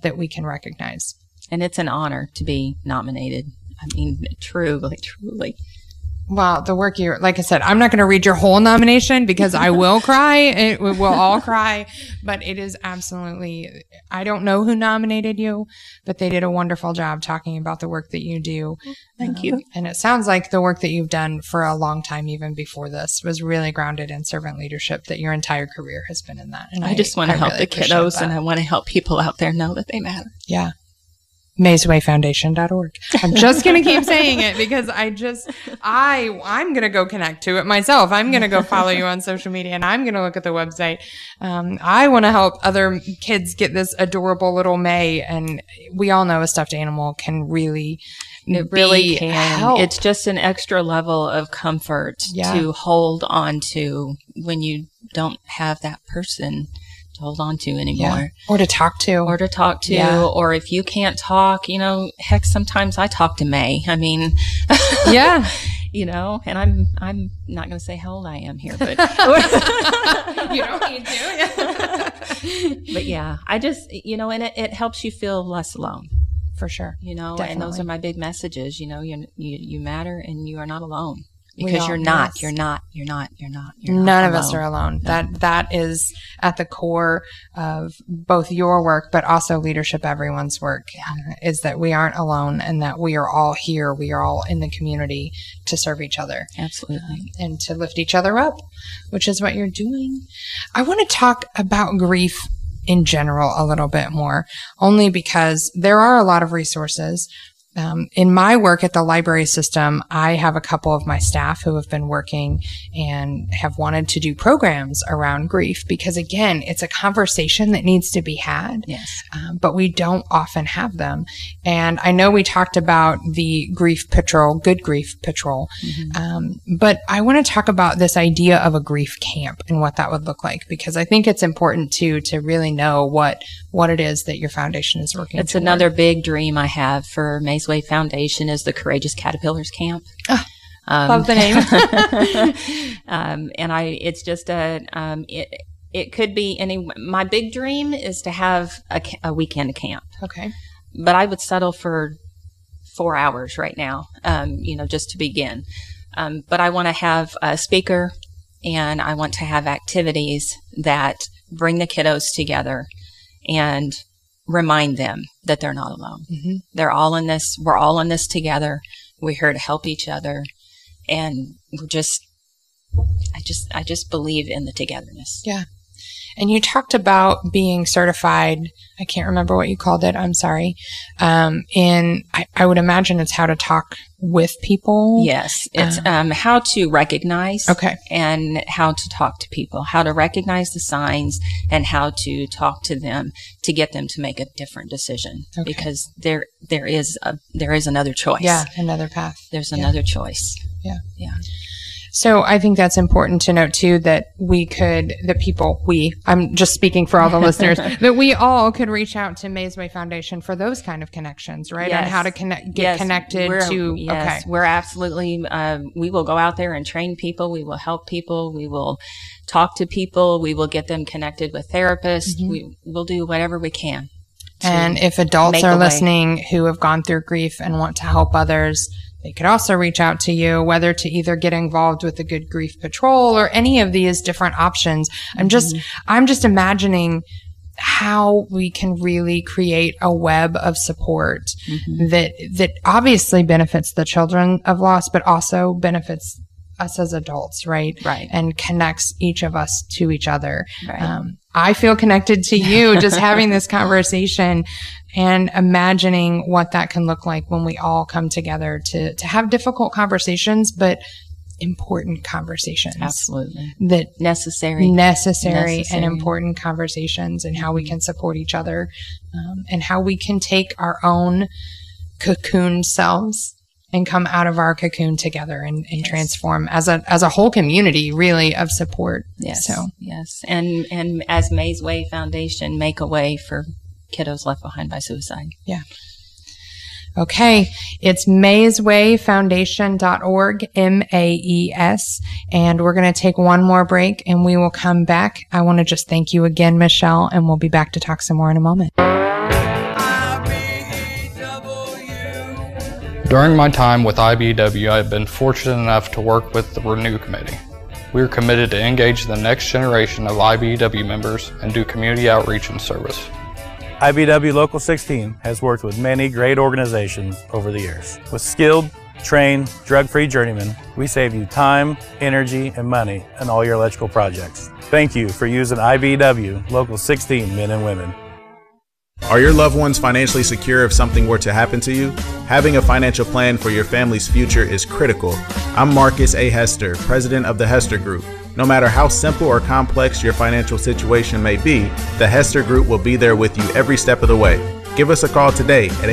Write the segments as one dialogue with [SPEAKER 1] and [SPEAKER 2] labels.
[SPEAKER 1] that we can recognize.
[SPEAKER 2] And it's an honor to be nominated. I mean, truly.
[SPEAKER 1] Well, the work like I said, I'm not going to read your whole nomination because I will cry. We'll all cry, but it is absolutely, I don't know who nominated you, but they did a wonderful job talking about the work that you do.
[SPEAKER 2] Thank you.
[SPEAKER 1] And it sounds like the work that you've done for a long time, even before this, was really grounded in servant leadership, that your entire career has been in that. And
[SPEAKER 2] I just want to help
[SPEAKER 1] really
[SPEAKER 2] the kiddos, and I want to help people out there know that they matter.
[SPEAKER 1] Yeah. MaysWayFoundation.org. I'm just going to keep saying it because I'm going to go connect to it myself. I'm going to go follow you on social media, and I'm going to look at the website. I want to help other kids get this adorable little May, and we all know a stuffed animal can really,
[SPEAKER 2] it really can
[SPEAKER 1] help.
[SPEAKER 2] It's just an extra level of comfort to hold on to when you don't have that person to hold on to anymore.
[SPEAKER 1] Or to talk to.
[SPEAKER 2] Or if you can't talk, heck, sometimes I talk to May. I mean,
[SPEAKER 1] yeah.
[SPEAKER 2] And I'm not going to say how old I am here, but
[SPEAKER 1] you don't need to.
[SPEAKER 2] But yeah, I just, and it helps you feel less alone.
[SPEAKER 1] For sure.
[SPEAKER 2] Definitely. And those are my big messages, you matter and you are not alone. Because you're not.
[SPEAKER 1] None of us are alone. No. That is at the core of both your work, but also Leadership Everyone's work, is that we aren't alone and that we are all here. We are all in the community to serve each other.
[SPEAKER 2] Absolutely.
[SPEAKER 1] And to lift each other up, which is what you're doing. I want to talk about grief in general a little bit more, only because there are a lot of resources. In my work at the library system, I have a couple of my staff who have been working and have wanted to do programs around grief because, again, it's a conversation that needs to be had, but we don't often have them. And I know we talked about the Grief Patrol, Good Grief Patrol, but I want to talk about this idea of a grief camp and what that would look like, because I think it's important to really know what it is that your foundation is working
[SPEAKER 2] It's
[SPEAKER 1] toward.
[SPEAKER 2] Another big dream I have for Mays Way Foundation is the Courageous Caterpillars Camp.
[SPEAKER 1] Love the name.
[SPEAKER 2] And it's just it could be my big dream is to have a weekend camp.
[SPEAKER 1] Okay.
[SPEAKER 2] But I would settle for 4 hours right now, just to begin. But I want to have a speaker, and I want to have activities that bring the kiddos together and remind them that they're not alone. They're all in this. We're all in this together. We're here to help each other. And I just believe in the togetherness.
[SPEAKER 1] Yeah. And you talked about being certified. I can't remember what you called it. I'm sorry. I would imagine it's how to talk with people.
[SPEAKER 2] Yes. It's how to recognize and how to talk to people, how to recognize the signs and how to talk to them to get them to make a different decision. Because there is another choice.
[SPEAKER 1] Yeah, another path.
[SPEAKER 2] There's another choice.
[SPEAKER 1] Yeah.
[SPEAKER 2] Yeah.
[SPEAKER 1] So I think that's important to note too, that I'm just speaking for all the listeners, that we all could reach out to Mays Way Foundation for those kind of connections, right?
[SPEAKER 2] Yes.
[SPEAKER 1] And how to get connected to.
[SPEAKER 2] Yes, we're absolutely, we will go out there and train people. We will help people. We will talk to people. We will get them connected with therapists. We will do whatever we can.
[SPEAKER 1] And if adults are listening who have gone through grief and want to help others, they could also reach out to you, whether to either get involved with the Good Grief Patrol or any of these different options. I'm just imagining how we can really create a web of support that obviously benefits the children of loss, but also benefits us as adults, right?
[SPEAKER 2] Right.
[SPEAKER 1] And connects each of us to each other.
[SPEAKER 2] Right.
[SPEAKER 1] I feel connected to you just having this conversation and imagining what that can look like when we all come together to have difficult conversations, but important conversations.
[SPEAKER 2] Absolutely.
[SPEAKER 1] That
[SPEAKER 2] necessary
[SPEAKER 1] and important conversations, and how we can support each other, and how we can take our own cocoon selves and come out of our cocoon together and transform as a whole community, really, of support.
[SPEAKER 2] Yes. So. Yes. And as Mays Way Foundation, make a way for kiddos left behind by suicide.
[SPEAKER 1] Yeah. Okay. It's MaysWayFoundation.org, MAES. And we're going to take one more break and we will come back. I want to just thank you again, Michelle, and we'll be back to talk some more in a moment.
[SPEAKER 3] During my time with IBEW, I have been fortunate enough to work with the Renew Committee. We are committed to engage the next generation of IBEW members and do community outreach and service.
[SPEAKER 4] IBEW Local 16 has worked with many great organizations over the years. With skilled, trained, drug-free journeymen, we save you time, energy, and money on all your electrical projects. Thank you for using IBEW Local 16 men and women.
[SPEAKER 5] Are your loved ones financially secure if something were to happen to you? Having a financial plan for your family's future is critical. I'm Marcus A. Hester, president of the Hester Group. No matter how simple or complex your financial situation may be, the Hester Group will be there with you every step of the way. Give us a call today at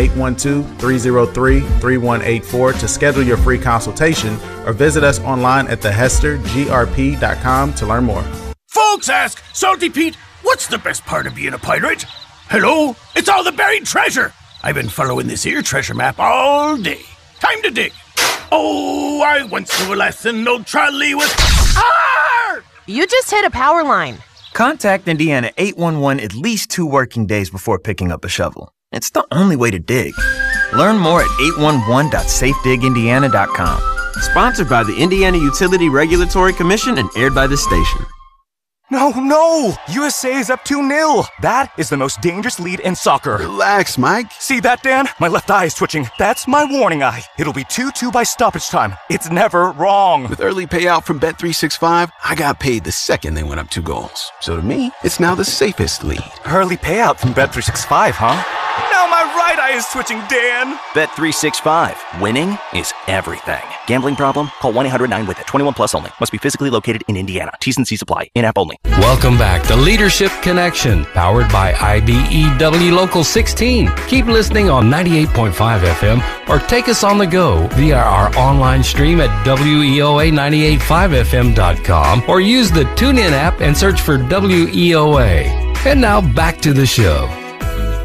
[SPEAKER 5] 812-303-3184 to schedule your free consultation, or visit us online at thehestergrp.com to learn more.
[SPEAKER 6] Folks ask, Salty Pete, what's the best part of being a pirate? Hello, it's all the buried treasure. I've been following this here treasure map all day. Time to dig. Oh, I once knew a lesson, no trolley was... Arr!
[SPEAKER 7] You just hit a power line.
[SPEAKER 8] Contact Indiana 811 at least 2 working days before picking up a shovel. It's the only way to dig. Learn more at 811.safedigindiana.com.
[SPEAKER 9] Sponsored by the Indiana Utility Regulatory Commission and aired by this station.
[SPEAKER 10] No! USA is up 2-0. That is the most dangerous lead in soccer.
[SPEAKER 9] Relax, Mike.
[SPEAKER 10] See that, Dan? My left eye is twitching. That's my warning eye. It'll be 2-2 by stoppage time. It's never wrong.
[SPEAKER 9] With early payout from Bet365, I got paid the second they went up 2 goals. So to me, it's now the safest lead.
[SPEAKER 10] Early payout from Bet365, huh? Now my right eye is twitching, Dan.
[SPEAKER 11] Bet365. Winning is everything. Gambling problem? Call 1-800-9-WITH-IT. 21 plus only. Must be physically located in Indiana. T's and C's apply. In-app only.
[SPEAKER 12] Welcome back to Leadership Connection, powered by IBEW Local 16. Keep listening on 98.5 FM or take us on the go via our online stream at WEOA985FM.com or use the TuneIn app and search for WEOA. And now back to the show.